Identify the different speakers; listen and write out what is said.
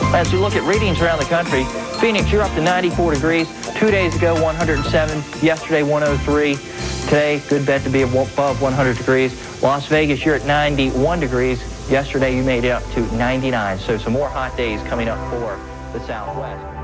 Speaker 1: As we look at readings around the country, Phoenix, you're up to 94 degrees. 2 days ago, 107. Yesterday, 103. Today, good bet to be above 100 degrees. Las Vegas, you're at 91 degrees. Yesterday, you made it up to 99. So some more hot days coming up for the Southwest.